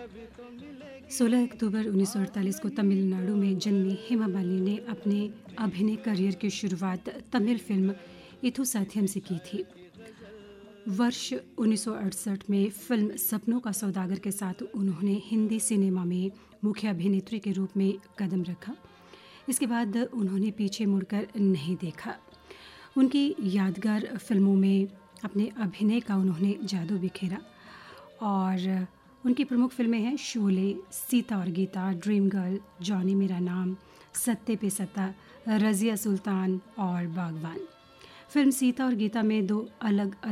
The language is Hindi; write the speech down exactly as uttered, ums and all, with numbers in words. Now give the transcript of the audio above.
सोलह अक्टूबर उन्नीस सौ अड़तालीस को तमिलनाडु में जन्मी हेमा मालिनी ने अपने अभिनय करियर की शुरुआत तमिल फिल्म इथु साथियम से की थी। वर्ष उन्नीस सौ अड़सठ में फिल्म सपनों का सौदागर के साथ उन्होंने हिंदी सिनेमा में मुख्य अभिनेत्री के रूप में कदम रखा। इसके बाद उन्होंने पीछे मुड़कर नहीं देखा। उनकी यादगार फिल्मों में अपने अभिनय का उन्होंने जादू बिखेरा और उनकी प्रमुख फिल्में हैं शोले, सीता और गीता, ड्रीम गर्ल, जॉनी मेरा नाम, सत्ते पे सत्ता, रज़िया सुल्तान और बागबान। फिल्म सीता और गीता में दो अलग